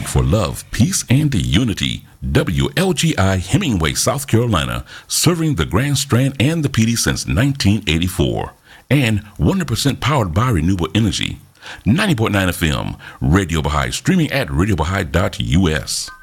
music for love, peace, and unity. WLGI Hemingway, South Carolina, serving the Grand Strand and the PD since 1984. And 100% powered by renewable energy. 90.9 FM, Radio Baha'i, streaming at radiobahai.us.